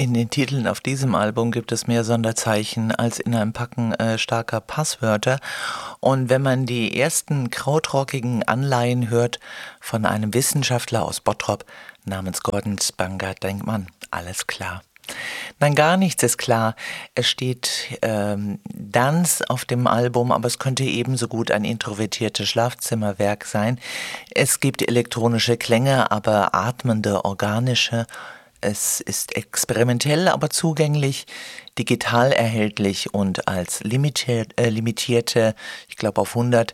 in den Titeln auf diesem Album gibt es mehr Sonderzeichen als in einem Packen starker Passwörter. Und wenn man die ersten krautrockigen Anleihen hört von einem Wissenschaftler aus Bottrop namens Gordon Spangart, denkt man, alles klar. Nein, gar nichts ist klar. Es steht Dance auf dem Album, aber es könnte ebenso gut ein introvertiertes Schlafzimmerwerk sein. Es gibt elektronische Klänge, aber atmende, organische. Es ist experimentell, aber zugänglich, digital erhältlich und als limitierte, ich glaube auf 100,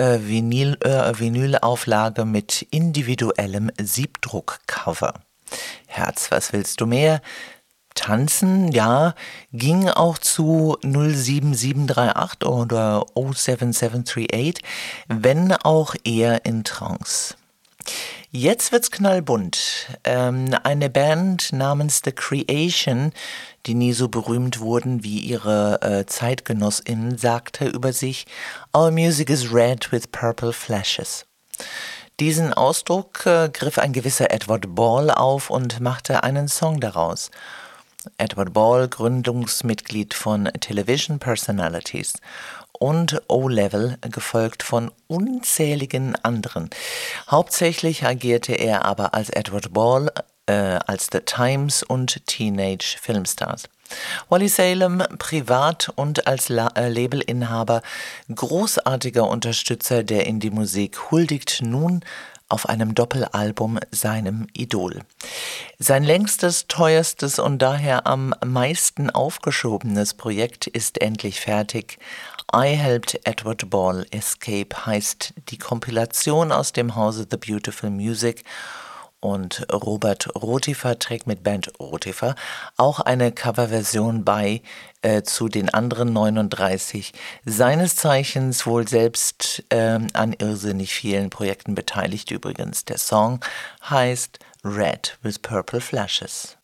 Vinylauflage mit individuellem Siebdruckcover. Herz, was willst du mehr? Tanzen, ja, ging auch zu 07738 oder 07738, wenn auch eher in Trance. Jetzt wird's knallbunt. Eine Band namens The Creation, die nie so berühmt wurden wie ihre ZeitgenossInnen, sagte über sich: "Our music is red with purple flashes." Diesen Ausdruck griff ein gewisser Edward Ball auf und machte einen Song daraus. Edward Ball, Gründungsmitglied von Television Personalities und O-Level, gefolgt von unzähligen anderen. Hauptsächlich agierte er aber als Edward Ball, als The Times und Teenage Filmstars. Wally Salem, privat und als Labelinhaber, großartiger Unterstützer der Indie-Musik, huldigt nun auf einem Doppelalbum seinem Idol. Sein längstes, teuerstes und daher am meisten aufgeschobenes Projekt ist endlich fertig. I Helped Edward Ball Escape heißt die Kompilation aus dem Hause The Beautiful Music. Und Robert Rotifer trägt mit Band Rotifer auch eine Coverversion bei zu den anderen 39, seines Zeichens wohl selbst an irrsinnig vielen Projekten beteiligt übrigens. Der Song heißt Red with Purple Flashes.